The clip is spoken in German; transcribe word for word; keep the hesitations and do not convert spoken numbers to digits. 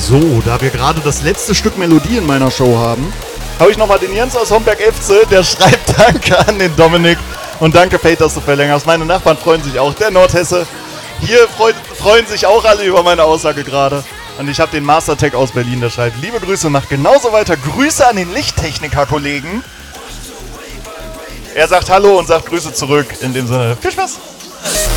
So, da wir gerade das letzte Stück Melodie in meiner Show haben, habe ich nochmal den Jens aus Homberg-Efze, der schreibt Danke an den Dominik und danke Fate, dass du verlängerst. Meine Nachbarn freuen sich auch, der Nordhesse. Hier freut, freuen sich auch alle über meine Aussage gerade. Und ich habe den Mastertech aus Berlin, der schreibt, liebe Grüße, macht genauso weiter. Grüße an den Lichttechniker-Kollegen. Er sagt Hallo und sagt Grüße zurück. In dem Sinne, viel Spaß.